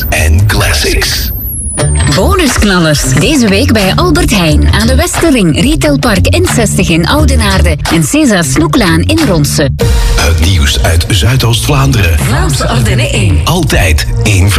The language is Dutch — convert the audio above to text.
en classics. Bonusknallers. Deze week bij Albert Heijn aan de Westerring, Retailpark N60 in Oudenaarde en César Snoeklaan in Ronse. Het nieuws uit Zuidoost-Vlaanderen. Vlaamse Ardennen 1. Altijd één